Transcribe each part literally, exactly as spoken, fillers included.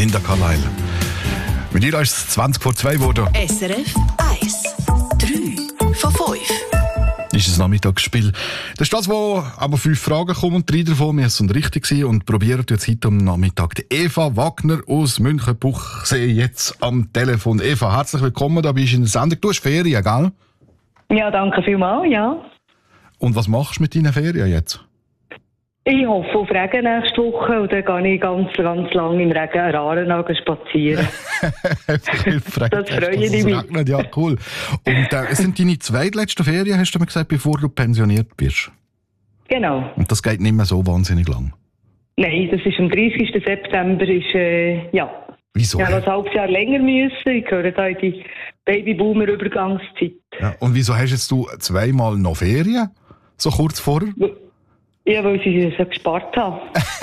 Linda Carlisle. Mit ihr ist es zwanzig vor zwei geworden. S R F eins. drei von fünf. Ist ein Nachmittagsspiel. Das ist das, wo aber fünf Fragen kommen und drei davon müssen richtig sein. Und probiert jetzt heute am Nachmittag die Eva Wagner aus Münchenbuchsee jetzt am Telefon. Eva, herzlich willkommen, da bist du in der Sendung. Du hast Ferien, gell? Ja, danke vielmals, ja. Und was machst du mit deinen Ferien jetzt? Ich hoffe auf Regen nächste Woche und dann gehe ich ganz, ganz lang im Regen an Arenau spazieren. Das freue ich mich. Regnet. Ja, cool. Und äh, es sind deine zweitletzten Ferien, hast du mir gesagt, bevor du pensioniert bist? Genau. Und das geht nicht mehr so wahnsinnig lang? Nein, das ist am dreißigsten September. Ist, äh, ja. Wieso? Ich habe ein halbes Jahr länger müssen. Ich gehöre da in die Babyboomer-Übergangszeit. Ja, und wieso hast jetzt du zweimal noch Ferien? So kurz vorher? Ja, weil sie so gespart haben.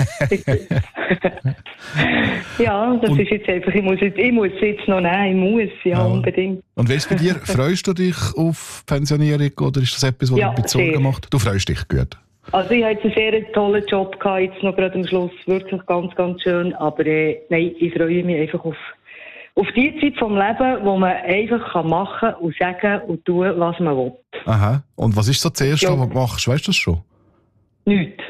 Ja, das und ist jetzt einfach, ich muss, jetzt, ich muss jetzt noch nehmen, ich muss, ja, ja. Unbedingt. Und wie ist es bei dir? Freust du dich auf Pensionierung oder ist das etwas, was ja, dir Sorgen macht? Du freust dich, gut. Also ich habe jetzt einen sehr tollen Job gehabt, jetzt noch gerade am Schluss, wirklich ganz, ganz schön, aber äh, nein, ich freue mich einfach auf, auf die Zeit vom Leben, wo man einfach kann machen und sagen und tun, was man will. Aha, und was ist so das Erste, ja. was du machst, weißt du das schon? Nichts.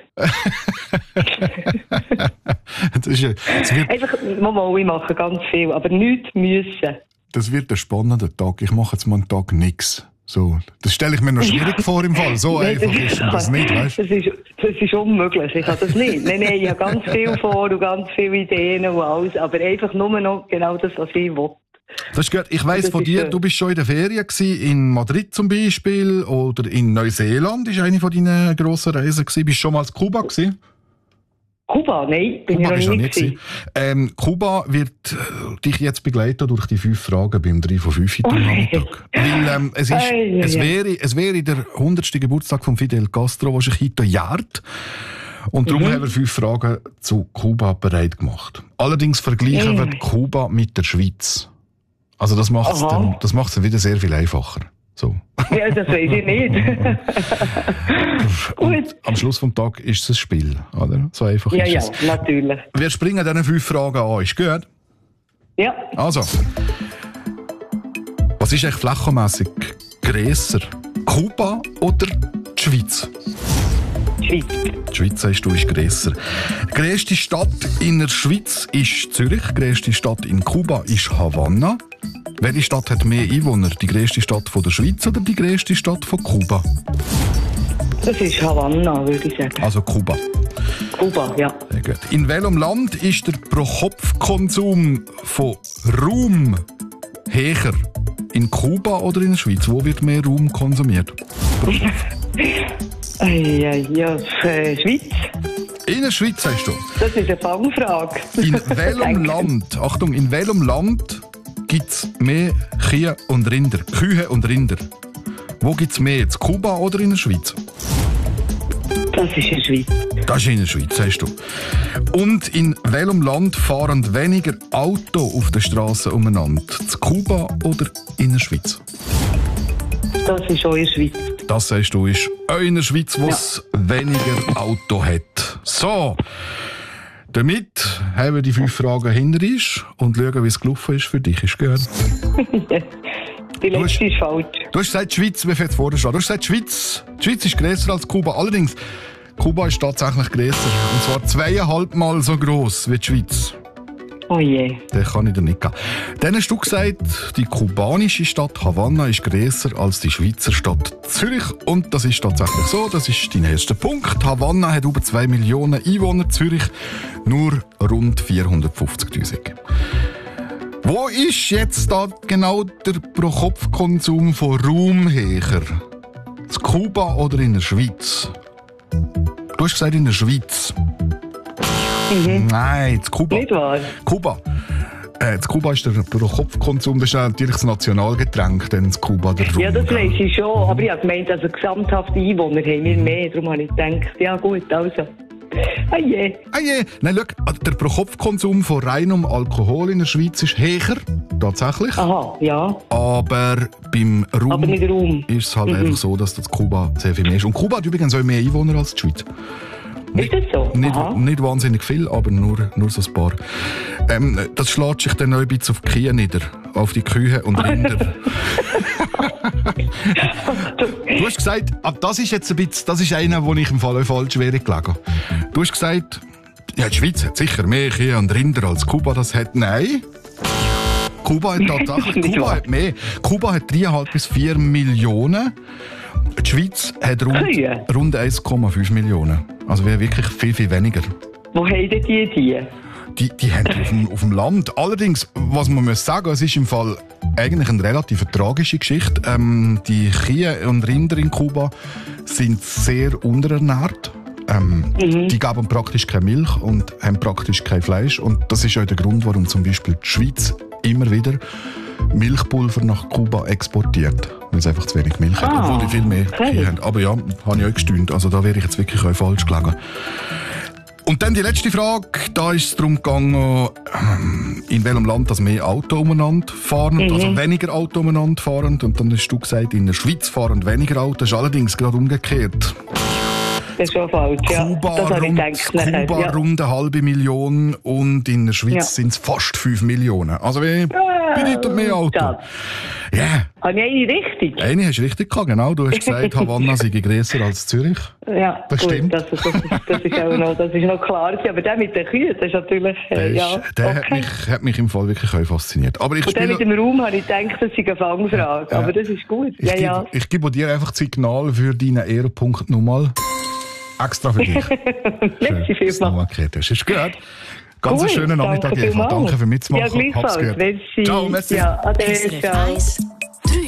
das ist ja, das wird, einfach, mal, ich mache ganz viel, aber nichts müssen. Das wird ein spannender Tag. Ich mache jetzt mal einen Tag nichts. So, das stelle ich mir noch schwierig ja. vor im Fall. So nein, einfach das ist das nicht, weißt du? Das ist, das ist unmöglich. Ich kann das nicht. Nein, nein, ich habe ganz viel vor und ganz viele Ideen und alles, aber einfach nur noch genau das, was ich will. Das ist gut. Ich weiss von dir, schön. Du bist schon in der Ferien gewesen, in Madrid zum Beispiel oder in Neuseeland. Das war eine von deinen grossen Reisen. Bist du schon mal in Kuba gewesen? Kuba? Nein, bin Kuba ich noch nie gewesen. Ähm, Kuba wird äh, dich jetzt begleiten durch die fünf Fragen beim drei von fünf heute Nachmittag. Weil ähm, es, ist, ei, es, wäre, es wäre der hundertste Geburtstag von Fidel Castro, der sich heute jährt. Und darum mhm. haben wir fünf Fragen zu Kuba bereit gemacht. Allerdings vergleichen mhm. wir Kuba mit der Schweiz. Also das macht es dann, das macht's dann wieder sehr viel einfacher. So. Ja, das weiß ich nicht. Und am Schluss vom Tag ist es ein Spiel, oder? So einfach ja, ist ja, es. Ja, natürlich. Wir springen diese fünf Fragen an. Ist gut? Ja. Also. Was ist eigentlich flächenmässig grösser? Kuba oder die Schweiz? Schweiz. Die Schweiz, sagst du, ist grösser. Die grösste Stadt in der Schweiz ist Zürich. Die grösste Stadt in Kuba ist Havanna. Welche Stadt hat mehr Einwohner? Die grösste Stadt von der Schweiz oder die grösste Stadt von Kuba? Das ist Havanna, würde ich sagen. Also Kuba. Kuba, ja. Sehr gut. In welchem Land ist der Pro-Kopf-Konsum von Raum höher? In Kuba oder in der Schweiz? Wo wird mehr Raum konsumiert? Ja, ja, äh, Schweiz. In der Schweiz, sagst du? Das ist eine Fangfrage. In welchem Land, Achtung, in welchem Land gibt es mehr Kühe und Rinder? Kühe und Rinder. Wo gibt es mehr, in Kuba oder in der Schweiz? Das ist in der Schweiz. Das ist in der Schweiz, sagst du. Und in welchem Land fahren weniger Autos auf der Straße umeinander? In Kuba oder in der Schweiz? Das ist auch in der Schweiz. Das sagst du, ist auch in der Schweiz, wo es ja. weniger Auto hat. So, damit haben wir die fünf Fragen hinter uns und schauen, wie es gelaufen ist für dich. Ist gut? Die letzte ist falsch. Du hast gesagt, die Schweiz, wie viel jetzt vorher steht. Du hast gesagt, die Schweiz, die Schweiz ist grösser als Kuba. Allerdings, Kuba ist tatsächlich grösser. Und zwar zweieinhalb Mal so gross wie die Schweiz. Oh je. Den kann ich dir nicht geben. Dann hast du gesagt, die kubanische Stadt Havanna ist grösser als die Schweizer Stadt Zürich. Und das ist tatsächlich so. Das ist dein erster Punkt. Havanna hat über zwei Millionen Einwohner, Zürich nur rund vierhundertfünfzigtausend. Wo ist jetzt da genau der Pro-Kopf-Konsum von Raum höher? In Kuba oder in der Schweiz? Du hast gesagt in der Schweiz. Mhm. Nein, in Kuba. Nicht wahr? Kuba. Äh, in Kuba ist der Pro-Kopf-Konsum, das ist natürlich das Nationalgetränk, dann in Kuba der Rum. Ja, das weiss ich schon, aber ich habe gemeint, also gesamthafte Einwohner haben wir mehr, darum habe ich gedacht, ja gut, also. Ah je. Ah je. Nein, schau, der Pro-Kopf-Konsum von reinem Alkohol in der Schweiz ist höher, tatsächlich. Aha, ja. Aber beim Rum, Aber mit Rum. ist es halt mhm. einfach so, dass das Kuba sehr viel mehr ist. Und Kuba hat übrigens auch mehr Einwohner als die Schweiz. Ist das so? Nicht, Aha. nicht wahnsinnig viel, aber nur, nur so ein paar. Ähm, das schlägt sich dann noch ein bisschen auf die Kühe nieder. Auf die Kühe und Rinder. Du hast gesagt, ah, das ist jetzt ein bisschen, das ist einer, wo ich im Fall auch falsch wäre gelegen. Du hast gesagt, ja, die Schweiz hat sicher mehr Kühe und Rinder als Kuba das hat. Nein. Kuba hat tatsächlich, Kuba hat mehr. Kuba hat dreieinhalb bis vier Millionen. Die Schweiz hat rund, rund eins Komma fünf Millionen. Also wir haben wirklich viel, viel weniger. Wo haben denn die die? Die, die haben die auf dem, auf dem Land. Allerdings, was man muss sagen, es ist im Fall eigentlich eine relativ tragische Geschichte. Ähm, die Kühe und Rinder in Kuba sind sehr unterernährt. Ähm, mhm. Die geben praktisch keine Milch und haben praktisch kein Fleisch. Und das ist auch der Grund, warum zum Beispiel die Schweiz immer wieder Milchpulver nach Kuba exportiert. Weil es einfach zu wenig Milch hat, ah, obwohl die viel mehr okay. Kühe haben. Aber ja, habe ich auch gestaunt. Also da wäre ich jetzt wirklich auch falsch gelegen. Und dann die letzte Frage, da ist es darum gegangen, in welchem Land das mehr Auto umeinander fahren, mhm. also weniger Auto umeinander fahren. Und dann hast du gesagt, in der Schweiz fahren weniger Autos. Das ist allerdings gerade umgekehrt. Das ist schon falsch, ja. Kuba, das rund, gedacht, Kuba ja. rund eine halbe Million und in der Schweiz ja. sind es fast fünf Millionen. Also wie bedeutet mehr Auto? Ja. Yeah. Habe ich eine richtig? Eine hast du richtig gehabt, genau. Du hast gesagt, Havanna sei grösser als Zürich. Ja, das gut, stimmt. Das, das, das, das, ist auch noch, das ist noch klar. Aber der mit den Kühen, das ist natürlich... Äh, der ist, ja, der okay. hat, mich, hat mich im Fall wirklich auch fasziniert. Aber ich und der mit dem Raum habe ich gedacht, das ist eine Fangfrage. Ja, aber das ist gut. Ich, ja, gebe, ja. ich gebe dir einfach das Signal für deinen Ehrenpunkt nochmal. Extra für dich. Merci vielmals. Das ist gut. Ganz einen schönen Nachmittag, Eva. Danke für mitzumachen. Ja, gleichfalls. Hab's gehört. Ciao, merci. Ja, ade, ciao.